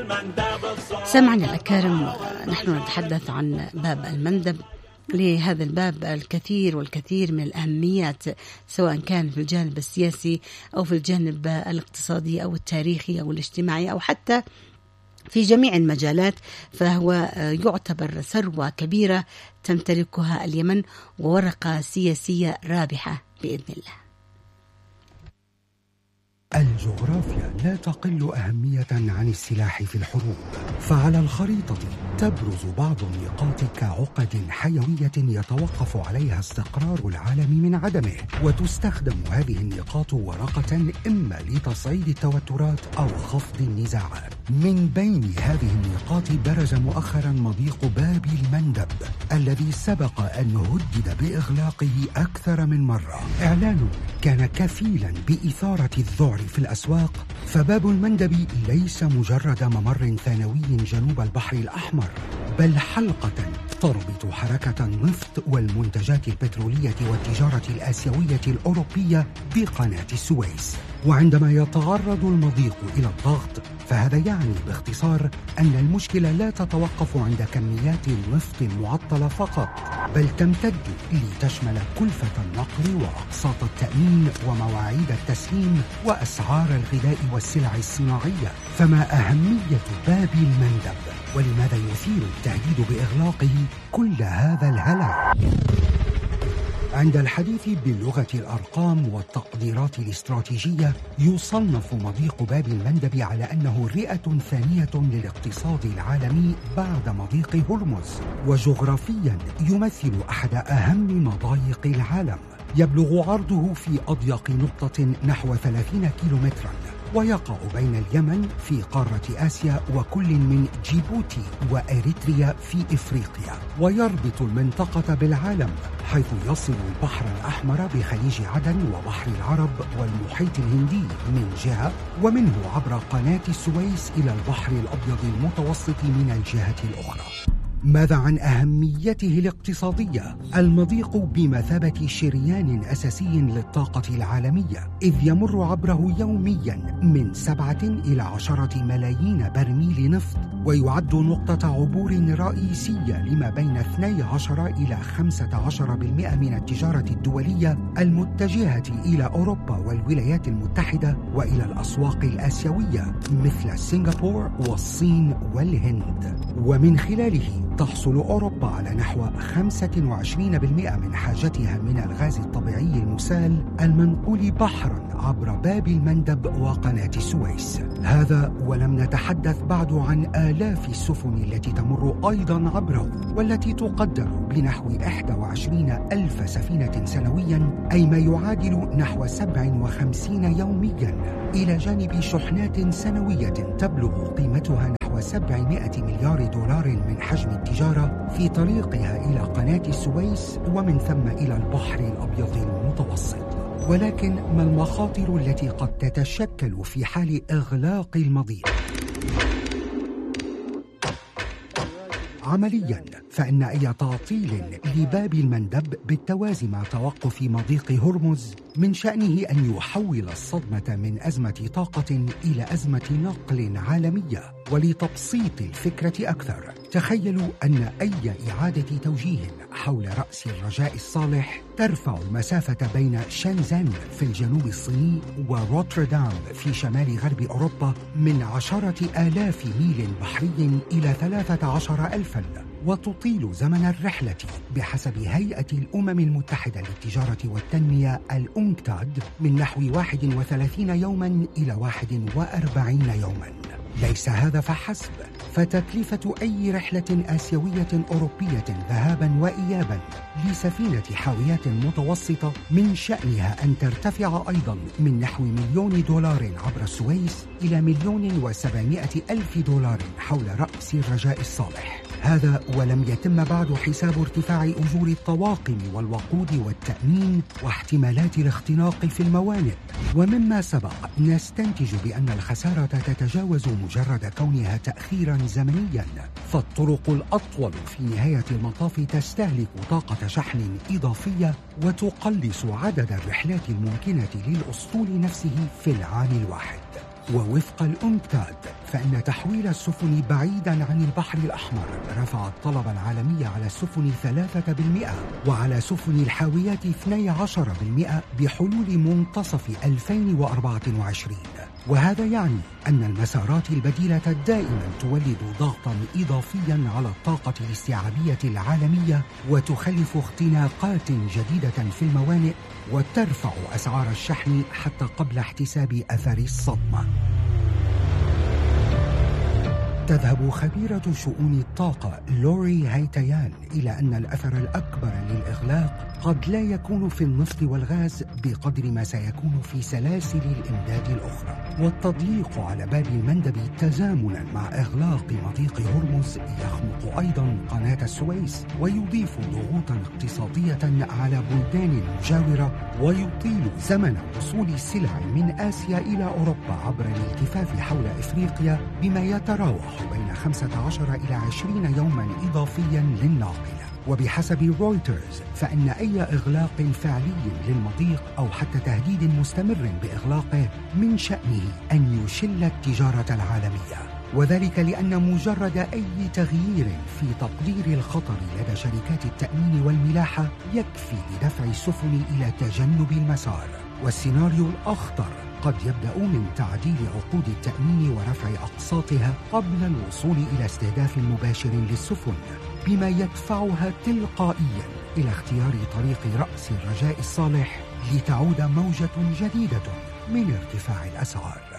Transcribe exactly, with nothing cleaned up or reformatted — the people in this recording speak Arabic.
سمعنا الأكارم، نحن نتحدث عن باب المندب. لهذا الباب الكثير والكثير من الأهميات، سواء كان في الجانب السياسي أو في الجانب الاقتصادي أو التاريخي أو الاجتماعي أو حتى في جميع المجالات، فهو يعتبر ثروة كبيرة تمتلكها اليمن وورقة سياسية رابحة بإذن الله. الجغرافيا لا تقل أهمية عن السلاح في الحروب، فعلى الخريطة تبرز بعض النقاط كعقد حيوية يتوقف عليها استقرار العالم من عدمه، وتستخدم هذه النقاط ورقة إما لتصعيد التوترات أو خفض النزاعات. من بين هذه النقاط برز مؤخرا مضيق باب المندب الذي سبق أن هدد بإغلاقه أكثر من مرة. إعلانه كان كفيلا بإثارة الذعر في الأسواق، فباب المندب ليس مجرد ممر ثانوي جنوب البحر الأحمر، بل حلقة تربط حركة النفط والمنتجات البترولية والتجارة الآسيوية الأوروبية بقناة السويس. وعندما يتعرض المضيق إلى الضغط، فهذا يعني باختصار أن المشكلة لا تتوقف عند كميات النفط المعطلة فقط، بل تمتد لتشمل كلفة النقل وأقساط التأمين ومواعيد التسليم وأسعار الغذاء والسلع الصناعية. فما أهمية باب المندب؟ ولماذا يثير التهديد بإغلاقه كل هذا الهلع؟ عند الحديث بلغة الأرقام والتقديرات الاستراتيجية، يصنف مضيق باب المندب على أنه الرئة ثانية للاقتصاد العالمي بعد مضيق هرمز، وجغرافيا يمثل أحد أهم مضايق العالم. يبلغ عرضه في أضيق نقطة نحو ثلاثين كيلومترا، ويقع بين اليمن في قارة آسيا وكل من جيبوتي وإريتريا في إفريقيا، ويربط المنطقة بالعالم حيث يصل البحر الأحمر بخليج عدن وبحر العرب والمحيط الهندي من جهة، ومنه عبر قناة السويس إلى البحر الأبيض المتوسط من الجهة الأخرى. ماذا عن أهميته الاقتصادية؟ المضيق بمثابة شريان أساسي للطاقة العالمية، إذ يمر عبره يومياً من سبعة إلى عشرة ملايين برميل نفط، ويعد نقطة عبور رئيسية لما بين اثني عشر إلى خمسة عشر بالمئة من التجارة الدولية المتجهة إلى أوروبا والولايات المتحدة وإلى الأسواق الآسيوية مثل سنغافورة والصين والهند. ومن خلاله تحصل أوروبا على نحو خمسة وعشرين بالمئة من حاجتها من الغاز الطبيعي المسال المنقول بحرا عبر باب المندب وقناة السويس. هذا ولم نتحدث بعد عن آلاف السفن التي تمر أيضا عبره، والتي تقدر بنحو إحدى وعشرين ألف سفينة سنويا، أي ما يعادل نحو سبع وخمسين يوميا، إلى جانب شحنات سنوية تبلغ قيمتها نحو سبعمائة مليار دولار من حجم التجارة في طريقها إلى قناة السويس ومن ثم إلى البحر الأبيض المتوسط. ولكن ما المخاطر التي قد تتشكل في حال إغلاق المضيق؟ عملياً فإن أي تعطيل لباب المندب بالتوازي مع توقف مضيق هرمز من شأنه أن يحول الصدمة من أزمة طاقة إلى أزمة نقل عالمية. ولتبسيط الفكرة أكثر، تخيلوا أن أي إعادة توجيه حول رأس الرجاء الصالح ترفع المسافة بين شنزن في الجنوب الصيني وروتردام في شمال غرب أوروبا من عشرة آلاف ميل بحري إلى ثلاثة عشر ألفاً، وتطيل زمن الرحلة بحسب هيئة الأمم المتحدة للتجارة والتنمية الأونكتاد من نحو واحد وثلاثين يوماً إلى واحد وأربعين يوماً. ليس هذا فحسب، فتكلفة أي رحلة آسيوية أوروبية ذهابا وإيابا لسفينة حاويات متوسطة من شأنها أن ترتفع أيضا من نحو مليون دولار عبر السويس إلى مليون وسبعمائة ألف دولار حول رأس الرجاء الصالح. هذا ولم يتم بعد حساب ارتفاع أجور الطواقم والوقود والتأمين واحتمالات الاختناق في الموانئ. ومما سبق نستنتج بأن الخسارة تتجاوز مجرد كونها تأخيرا زمنيا، فالطرق الأطول في نهاية المطاف تستهلك طاقة شحن إضافية وتقلص عدد الرحلات الممكنة للأسطول نفسه في العام الواحد. ووفق الأونكتاد فإن تحويل السفن بعيداً عن البحر الأحمر رفع الطلب العالمي على السفن ثلاثة بالمئة وعلى سفن الحاويات اثني عشر بالمئة بحلول منتصف ألفين وأربعة وعشرين. وهذا يعني أن المسارات البديلة دائما تولد ضغطا إضافيا على الطاقة الاستيعابية العالمية وتخلف اختناقات جديدة في الموانئ وترفع أسعار الشحن حتى قبل احتساب أثر الصدمة. تذهب خبيرة شؤون الطاقة لوري هيتيان إلى أن الأثر الأكبر للإغلاق قد لا يكون في النفط والغاز بقدر ما سيكون في سلاسل الإمداد الأخرى. والتضييق على باب المندب تزامنا مع إغلاق مضيق هرمز يخنق أيضا قناة السويس ويضيف ضغوطا اقتصادية على بلدان مجاورة ويطيل زمن وصول السلع من آسيا إلى أوروبا عبر الالتفاف حول إفريقيا بما يتراوح بين خمسة عشر إلى عشرين يوما إضافيا للناقلة. وبحسب رويترز فإن أي إغلاق فعلي للمضيق أو حتى تهديد مستمر بإغلاقه من شأنه أن يشل التجارة العالمية، وذلك لأن مجرد أي تغيير في تقدير الخطر لدى شركات التأمين والملاحة يكفي لدفع السفن إلى تجنب المسار. والسيناريو الأخطر قد يبدأ من تعديل عقود التأمين ورفع أقساطها قبل الوصول إلى استهداف مباشر للسفن، بما يدفعها تلقائيا إلى اختيار طريق رأس الرجاء الصالح لتعود موجة جديدة من ارتفاع الأسعار.